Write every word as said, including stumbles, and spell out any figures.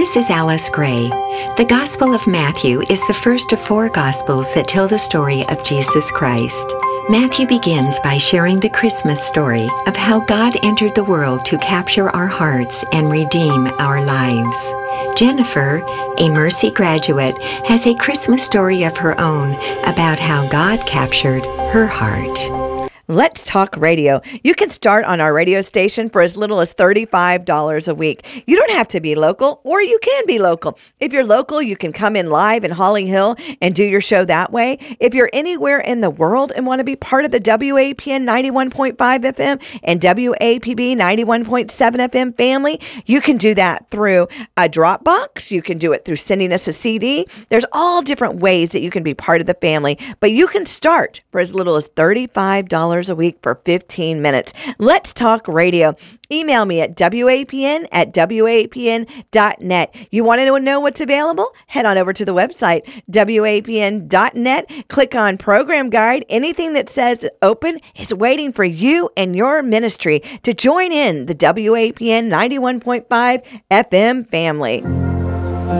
This is Alice Gray. The Gospel of Matthew is the first of four Gospels that tell the story of Jesus Christ. Matthew begins by sharing the Christmas story of how God entered the world to capture our hearts and redeem our lives. Jennifer, a Mercy graduate, has a Christmas story of her own about how God captured her heart. Let's Talk Radio. You can start on our radio station for as little as thirty-five dollars a week. You don't have to be local, or you can be local. If you're local, you can come in live in Holly Hill and do your show that way. If you're anywhere in the world and want to be part of the W A P N ninety-one point five F M and W A P B ninety-one point seven F M family, you can do that through a Dropbox. You can do it through sending us a C D. There's all different ways that you can be part of the family, but you can start for as little as thirty-five dollars a week for fifteen minutes. Let's Talk Radio. Email me at W A P N at W A P N dot net. You want to know what's available? Head on over to the website, W A P N dot net. Click on Program Guide. Anything that says open is waiting for you and your ministry to join in the W A P N ninety-one point five F M family.